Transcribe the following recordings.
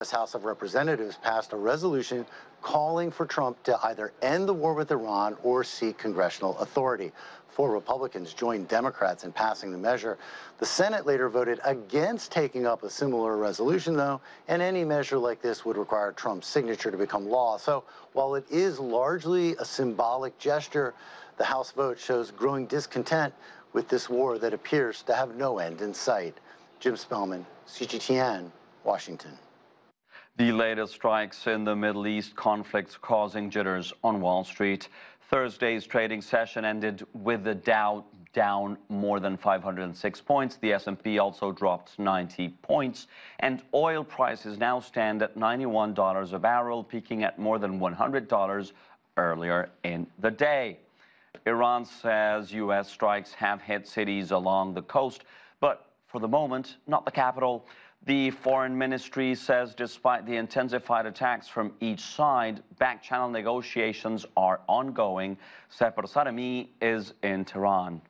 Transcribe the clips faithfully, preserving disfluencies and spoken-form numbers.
The House of Representatives passed a resolution calling for Trump to either end the war with Iran or seek congressional authority. Four Republicans joined Democrats in passing the measure. The Senate later voted against taking up a similar resolution, though, and any measure like this would require Trump's signature to become law. So while it is largely a symbolic gesture, the House vote shows growing discontent with this war that appears to have no end in sight. Jim Spellman, C G T N, Washington. The latest strikes in the Middle East conflicts causing jitters on Wall Street. Thursday's trading session ended with the Dow down more than five hundred six points. The S and P also dropped ninety points. And oil prices now stand at ninety-one dollars a barrel, peaking at more than one hundred dollars earlier in the day. Iran says U S strikes have hit cities along the coast, but for the moment, not the capital. The foreign ministry says despite the intensified attacks from each side, back-channel negotiations are ongoing. Separ Sarami is in Tehran.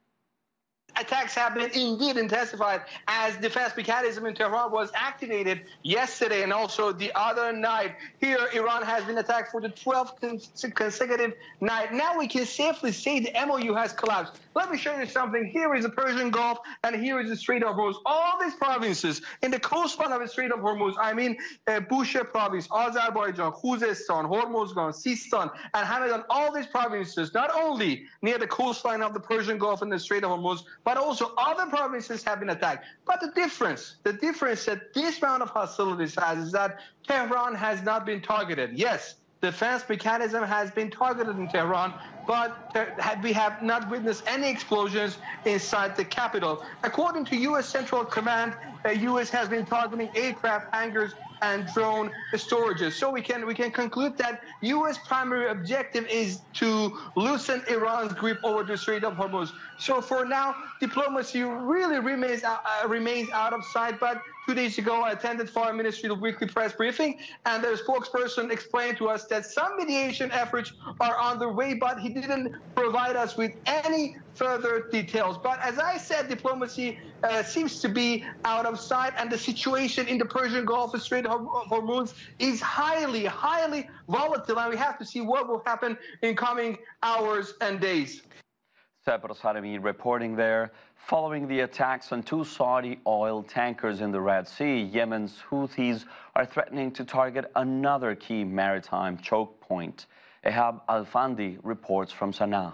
Attacks have been indeed intensified as defense mechanism in Tehran was activated yesterday and also the other night. Here, Iran has been attacked for the twelfth consecutive night. Now we can safely say the M O U has collapsed. Let me show you something. Here is the Persian Gulf and here is the Strait of Hormuz. All these provinces in the coastline of the Strait of Hormuz, I mean uh, Bushehr province, Azerbaijan, Khuzestan, Hormozgan, Sistan, and Hamadan, all these provinces, not only near the coastline of the Persian Gulf and the Strait of Hormuz, but also other provinces have been attacked. But the difference, the difference that this round of hostilities has is that Tehran has not been targeted. Yes, defense mechanism has been targeted in Tehran, but we have not witnessed any explosions inside the capital. According to U S Central Command, the U S has been targeting aircraft hangars and drone storages. So we can we can conclude that U S primary objective is to loosen Iran's grip over the Strait of Hormuz. So for now, diplomacy really remains uh, remains out of sight. But two days ago, I attended Foreign Ministry's weekly press briefing, and the spokesperson explained to us that some mediation efforts are underway, but he didn't provide us with any further details. But as I said, diplomacy uh, seems to be out of sight, and the situation in the Persian Gulf and Strait of Hormuz is highly, highly volatile, and we have to see what will happen in coming hours and days. Separ Sarami reporting there. Following the attacks on two Saudi oil tankers in the Red Sea, Yemen's Houthis are threatening to target another key maritime choke point. Ehab Al-Fandi reports from Sana'a.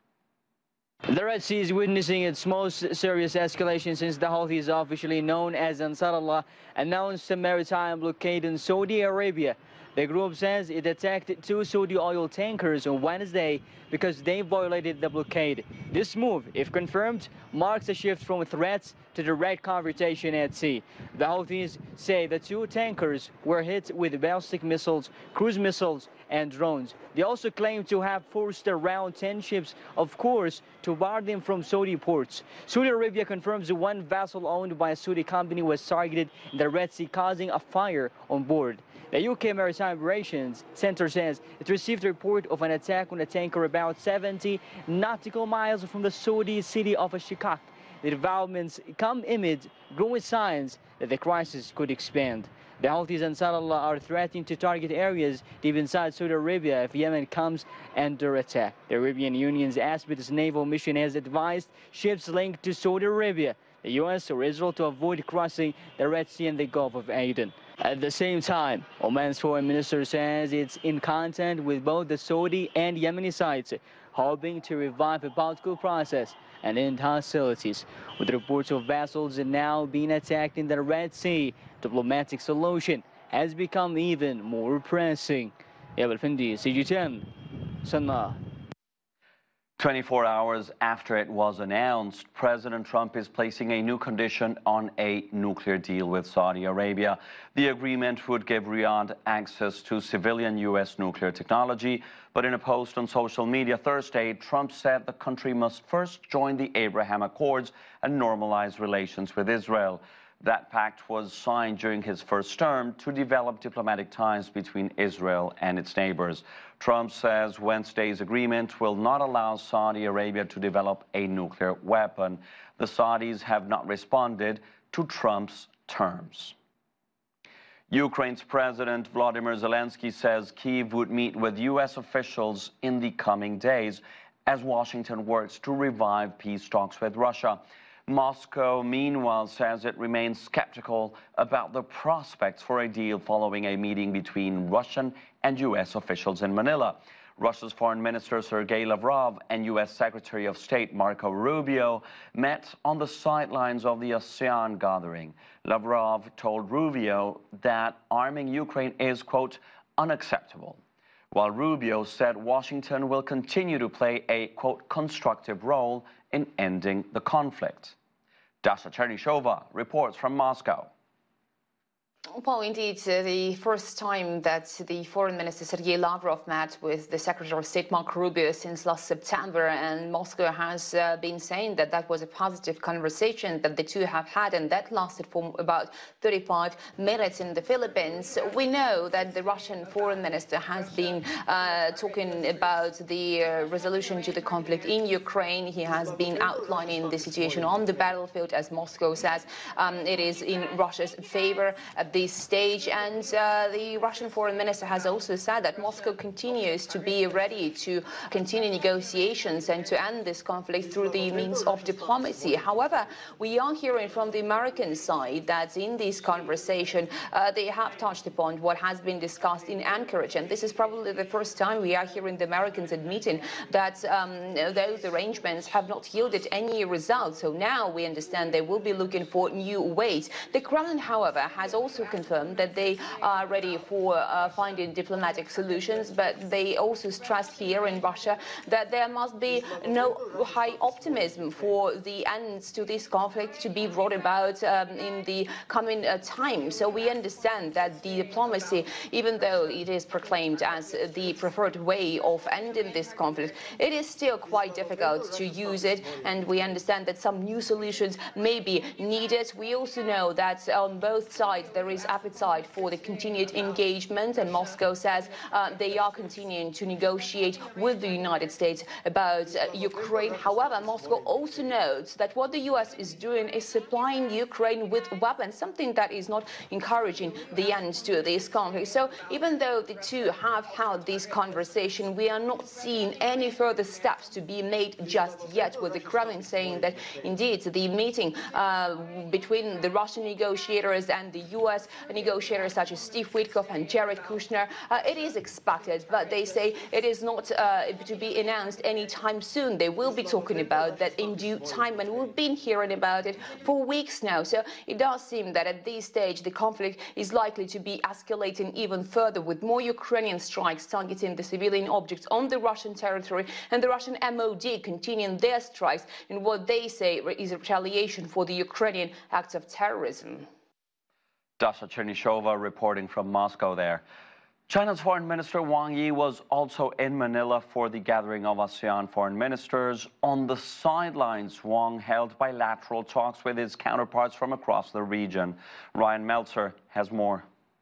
The Red Sea is witnessing its most serious escalation since the Houthis, officially known as Ansar Allah, announced a maritime blockade in Saudi Arabia. The group says it attacked two Saudi oil tankers on Wednesday because they violated the blockade. This move, if confirmed, marks a shift from threats to direct confrontation at sea. The Houthis say the two tankers were hit with ballistic missiles, cruise missiles, and drones. They also claim to have forced around ten ships, of course, to bar them from Saudi ports. Saudi Arabia confirms one vessel owned by a Saudi company was targeted in the Red Sea, causing a fire on board. The U K Maritime Operations Center says it received a report of an attack on a tanker about seventy nautical miles from the Saudi city of Shikak. The developments come amid growing signs that the crisis could expand. The Houthis and Ansar Allah are threatening to target areas deep inside Saudi Arabia if Yemen comes under attack. The Arabian Union's Aspetus naval mission has advised ships linked to Saudi Arabia, the U S or Israel to avoid crossing the Red Sea and the Gulf of Aden. At the same time, Oman's foreign minister says it's in contact with both the Saudi and Yemeni sides, hoping to revive a political process and end hostilities. With reports of vessels now being attacked in the Red Sea, diplomatic solution has become even more pressing. Ehab Al-Fandi, C G T N, Sana'a. twenty-four hours after it was announced, President Trump is placing a new condition on a nuclear deal with Saudi Arabia. The agreement would give Riyadh access to civilian U S nuclear technology, but in a post on social media Thursday, Trump said the country must first join the Abraham Accords and normalize relations with Israel. That pact was signed during his first term to develop diplomatic ties between Israel and its neighbors. Trump says Wednesday's agreement will not allow Saudi Arabia to develop a nuclear weapon. The Saudis have not responded to Trump's terms. Ukraine's President Volodymyr Zelensky says Kyiv would meet with U S officials in the coming days as Washington works to revive peace talks with Russia. Moscow, meanwhile, says it remains skeptical about the prospects for a deal following a meeting between Russian and U S officials in Manila. Russia's Foreign Minister Sergei Lavrov and U S Secretary of State Marco Rubio met on the sidelines of the ASEAN gathering. Lavrov told Rubio that arming Ukraine is, quote, unacceptable, while Rubio said Washington will continue to play a, quote, constructive role in ending the conflict. Dasha Chernyshova reports from Moscow. Well, indeed, uh, the first time that the Foreign Minister Sergei Lavrov met with the Secretary of State Marco Rubio since last September, and Moscow has uh, been saying that that was a positive conversation that the two have had, and that lasted for about thirty-five minutes in the Philippines. We know that the Russian Foreign Minister has been uh, talking about the uh, resolution to the conflict in Ukraine. He has been outlining the situation on the battlefield, as Moscow says. Um, it is in Russia's favor at this stage, and uh, the Russian Foreign Minister has also said that Moscow continues to be ready to continue negotiations and to end this conflict through the means of diplomacy. However, we are hearing from the American side that in this conversation uh, they have touched upon what has been discussed in Anchorage, and this is probably the first time we are hearing the Americans admitting that um, those arrangements have not yielded any results. So now we understand they will be looking for new ways. The Kremlin, however, has also confirmed that they are ready for uh, finding diplomatic solutions, but they also stressed here in Russia that there must be no high optimism for the ends to this conflict to be brought about um, in the coming uh, time. So we understand that the diplomacy, even though it is proclaimed as the preferred way of ending this conflict, it is still quite difficult to use it, and we understand that some new solutions may be needed. We also know that on both sides there is appetite for the continued engagement, and Moscow says uh, they are continuing to negotiate with the United States about uh, Ukraine. However, Moscow also notes that what the U S is doing is supplying Ukraine with weapons, something that is not encouraging the end to this conflict. So even though the two have held this conversation, we are not seeing any further steps to be made just yet, with the Kremlin saying that indeed the meeting uh, between the Russian negotiators and the U S negotiators such as Steve Witkoff and Jared Kushner, uh, it is expected, but they say it is not uh, to be announced anytime soon. They will be talking about that in due time, and we've been hearing about it for weeks now. So it does seem that at this stage the conflict is likely to be escalating even further, with more Ukrainian strikes targeting the civilian objects on the Russian territory, and the Russian M O D continuing their strikes in what they say is a retaliation for the Ukrainian acts of terrorism. Dasha Chernyshova reporting from Moscow there. China's Foreign Minister Wang Yi was also in Manila for the gathering of ASEAN foreign ministers. On the sidelines, Wang held bilateral talks with his counterparts from across the region. Ryan Meltzer has more.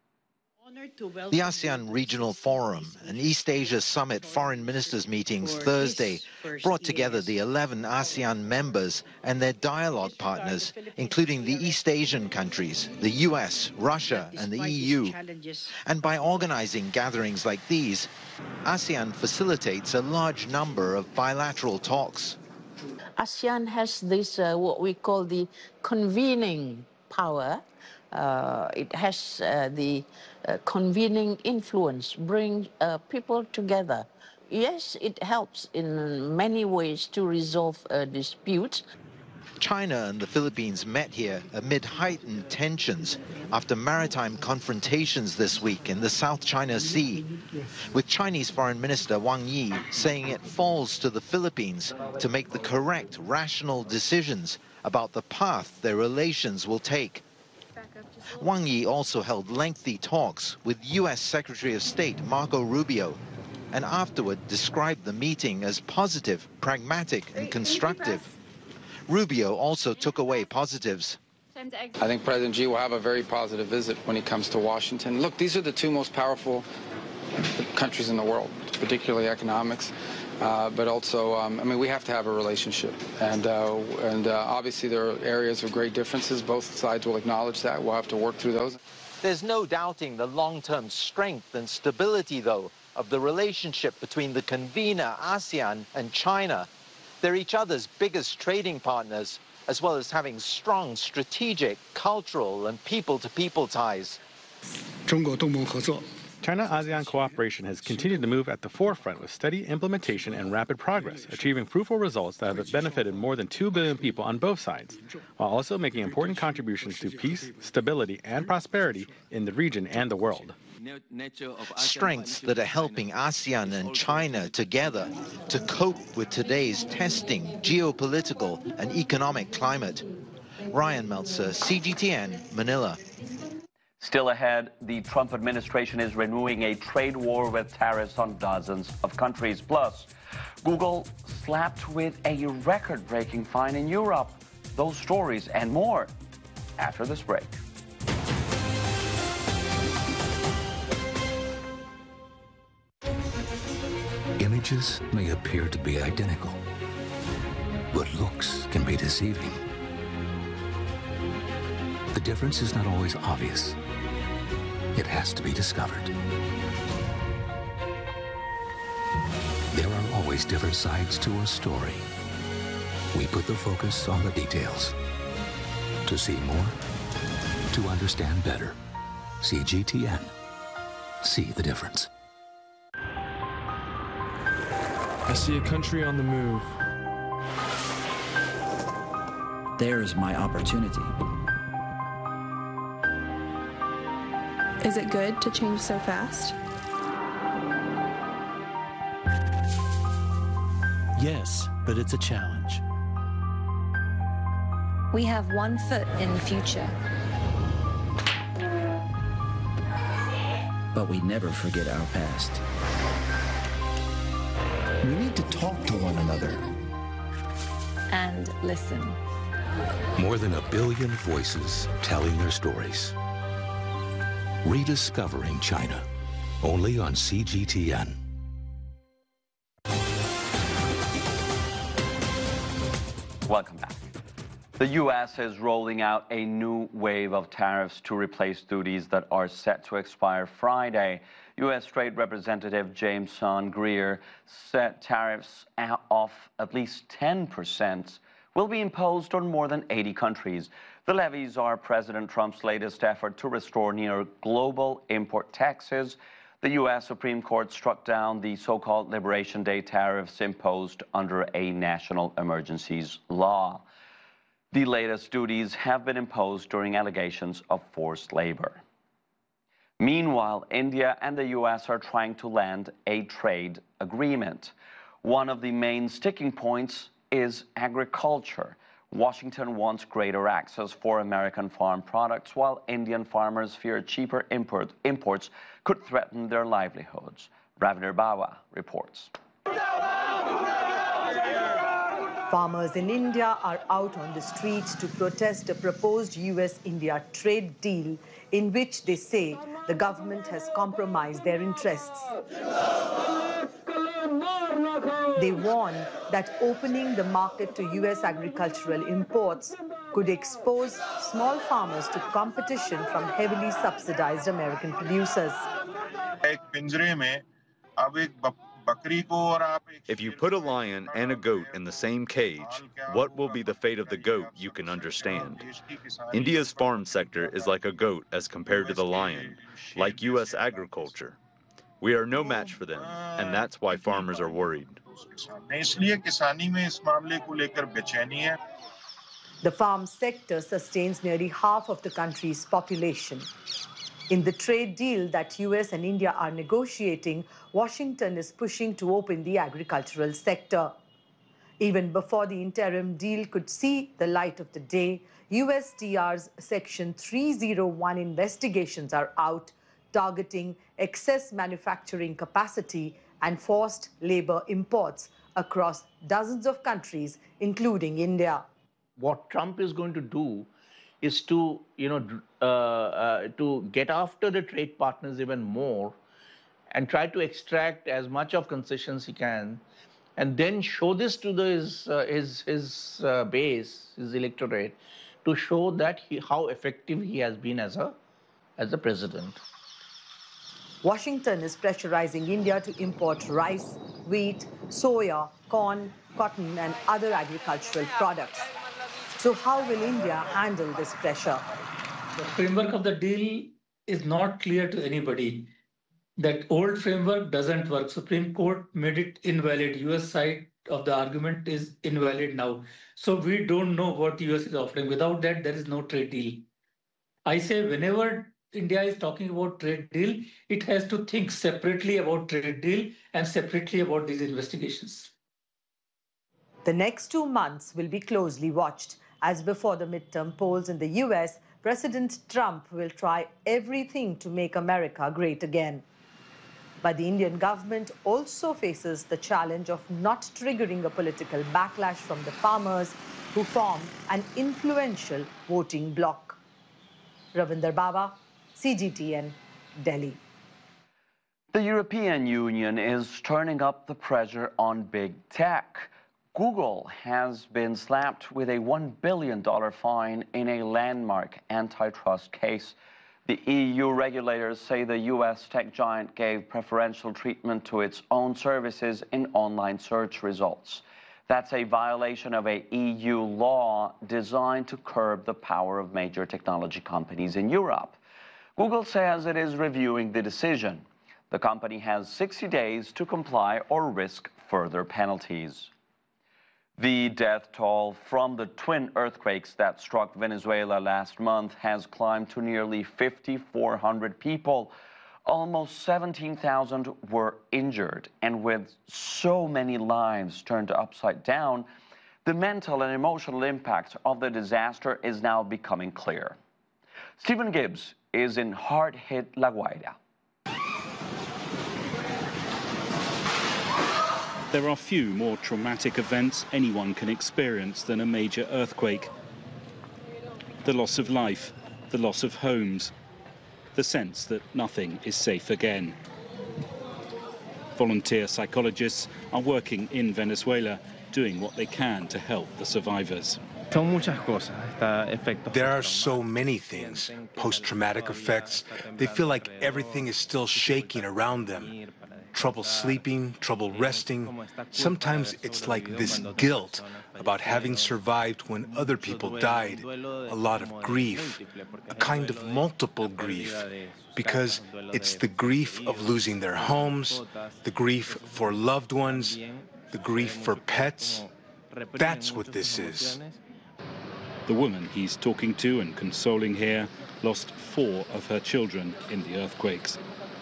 The ASEAN Regional Forum and East Asia Summit foreign ministers meetings Thursday brought together the eleven ASEAN members and their dialogue partners, including the East Asian countries, the U S, Russia, and the E U. And by organizing gatherings like these, ASEAN facilitates a large number of bilateral talks. ASEAN has this, uh, what we call the convening power. Uh, it has uh, the uh, convening influence, bring uh, people together. Yes, it helps in many ways to resolve uh, disputes. China and the Philippines met here amid heightened tensions after maritime confrontations this week in the South China Sea, with Chinese Foreign Minister Wang Yi saying it falls to the Philippines to make the correct, rational decisions about the path their relations will take. Wang Yi also held lengthy talks with U S Secretary of State Marco Rubio, and afterward described the meeting as positive, pragmatic, and constructive. Rubio also took away positives. I think President Xi will have a very positive visit when he comes to Washington. Look, these are the two most powerful countries in the world, particularly economics. Uh, but also, um, I mean, we have to have a relationship, and uh, and uh, obviously there are areas of great differences. Both sides will acknowledge that. We'll have to work through those. There's no doubting the long-term strength and stability, though, of the relationship between the convener ASEAN and China. They're each other's biggest trading partners, as well as having strong strategic, cultural, and people-to-people ties. China-ASEAN cooperation has continued to move at the forefront with steady implementation and rapid progress, achieving fruitful results that have benefited more than two billion people on both sides, while also making important contributions to peace, stability, and prosperity in the region and the world. Strengths that are helping ASEAN and China together to cope with today's testing geopolitical and economic climate. Ryan Meltzer, C G T N, Manila. Still ahead, the Trump administration is renewing a trade war with tariffs on dozens of countries. Plus, Google slapped with a record-breaking fine in Europe. Those stories and more after this break. Images may appear to be identical, but looks can be deceiving. The difference is not always obvious. It has to be discovered. There are always different sides to a story. We put the focus on the details. To see more, to understand better. C G T N. See the difference. I see a country on the move. There's my opportunity. Is it good to change so fast? Yes, but it's a challenge. We have one foot in the future. But we never forget our past. We need to talk to one another. And listen. More than a billion voices telling their stories. Rediscovering China, only on C G T N. Welcome back. The U S is rolling out a new wave of tariffs to replace duties that are set to expire Friday. U S Trade Representative Jameson Greer said tariffs of at least ten percent will be imposed on more than eighty countries. The levies are President Trump's latest effort to restore near global import taxes. The U S Supreme Court struck down the so-called Liberation Day tariffs imposed under a national emergencies law. The latest duties have been imposed during allegations of forced labor. Meanwhile, India and the U S are trying to land a trade agreement. One of the main sticking points is agriculture. Washington wants greater access for American farm products, while Indian farmers fear cheaper import, imports could threaten their livelihoods. Ravner Bawa reports. Farmers in India are out on the streets to protest a proposed U S India trade deal in which they say the government has compromised their interests. They warn that opening the market to U S agricultural imports could expose small farmers to competition from heavily subsidized American producers. If you put a lion and a goat in the same cage, what will be the fate of the goat you can understand. India's farm sector is like a goat as compared to the lion, like U S agriculture. We are no match for them, and that's why farmers are worried. The farm sector sustains nearly half of the country's population. In the trade deal that U S and India are negotiating, Washington is pushing to open the agricultural sector. Even before the interim deal could see the light of the day, U S T R's Section three oh one investigations are out, targeting excess manufacturing capacity and forced labor imports across dozens of countries, including India. What Trump is going to do is to, you know, uh, uh, to get after the trade partners even more and try to extract as much of concessions he can, and then show this to the, his, uh, his, his uh, base, his electorate, to show that he, how effective he has been as a as the president. Washington is pressurizing India to import rice, wheat, soya, corn, cotton and other agricultural products. So how will India handle this pressure? The framework of the deal is not clear to anybody. That old framework doesn't work. Supreme Court made it invalid. U S side of the argument is invalid now. So we don't know what U S is offering. Without that, there is no trade deal. I say whenever India is talking about trade deal, it has to think separately about trade deal and separately about these investigations. The next two months will be closely watched. As before the midterm polls in the U S, President Trump will try everything to make America great again. But the Indian government also faces the challenge of not triggering a political backlash from the farmers who form an influential voting bloc. Ravinder Baba, C G T N, Delhi. The European Union is turning up the pressure on big tech. Google has been slapped with a one billion dollar fine in a landmark antitrust case. The E U regulators say the U S tech giant gave preferential treatment to its own services in online search results. That's a violation of a E U law designed to curb the power of major technology companies in Europe. Google says it is reviewing the decision. The company has sixty days to comply or risk further penalties. The death toll from the twin earthquakes that struck Venezuela last month has climbed to nearly five thousand four hundred people. Almost seventeen thousand were injured, and with so many lives turned upside down, the mental and emotional impact of the disaster is now becoming clear. Stephen Gibbs is in hard-hit La Guaira. There are few more traumatic events anyone can experience than a major earthquake. The loss of life, the loss of homes, the sense that nothing is safe again. Volunteer psychologists are working in Venezuela, doing what they can to help the survivors. There are so many things, post-traumatic effects. They feel like everything is still shaking around them. Trouble sleeping, trouble resting. Sometimes it's like this guilt about having survived when other people died. A lot of grief, a kind of multiple grief, because it's the grief of losing their homes, the grief for loved ones, the grief for pets. That's what this is. The woman he's talking to and consoling here lost four of her children in the earthquakes.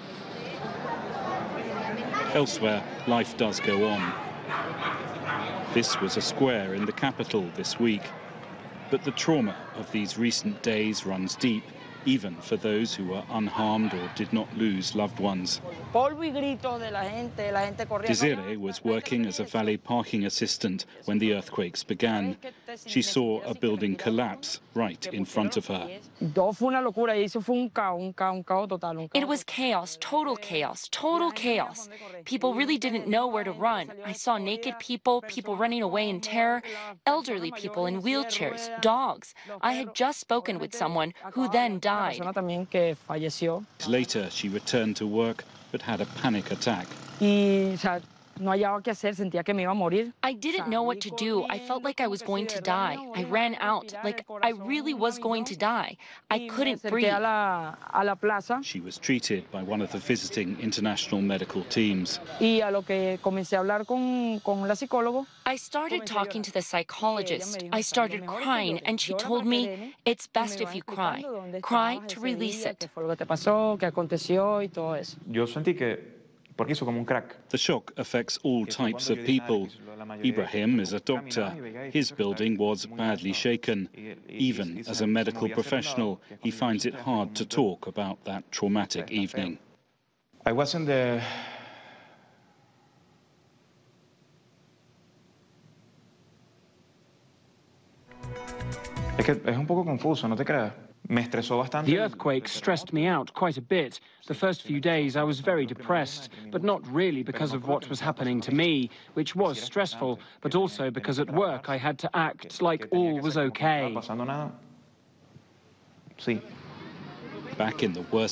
Elsewhere, life does go on. This was a square in the capital this week. But the trauma of these recent days runs deep, even for those who were unharmed or did not lose loved ones. Desiree was working as a valet parking assistant when the earthquakes began. She saw a building collapse right in front of her. It was chaos, total chaos, total chaos. People really didn't know where to run. I saw naked people, people running away in terror, elderly people in wheelchairs, dogs. I had just spoken with someone who then died. Later, she returned to work but had a panic attack. I didn't know what to do. I felt like I was going to die. I ran out, like I really was going to die. I couldn't breathe. She was treated by one of the visiting international medical teams. I started talking to the psychologist. I started crying, and she told me, it's best if you cry. Cry to release it. The shock affects all types of people. Ibrahim is a doctor. His building was badly shaken. Even as a medical professional, he finds it hard to talk about that traumatic evening. I was in the Es que es un poco confuso, no te creas. The earthquake stressed me out quite a bit. The first few days I was very depressed, but not really because of what was happening to me, which was stressful, but also because at work I had to act like all was okay. back in the worst